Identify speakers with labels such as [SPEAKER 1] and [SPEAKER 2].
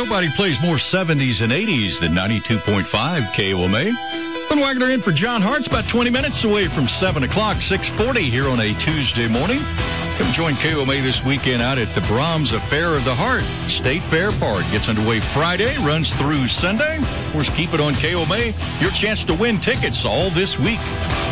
[SPEAKER 1] nobody plays more 70s and 80s than 92.5 KOMA. Ben Wagner in for John Hart's about 20 minutes away from 7 o'clock, 6:40 here on a Tuesday morning. Come join KOMA this weekend out at the Brahms Affair of the Heart. State Fair Park gets underway Friday, runs through Sunday. Of course, keep it on KOMA. Your chance to win tickets all this week.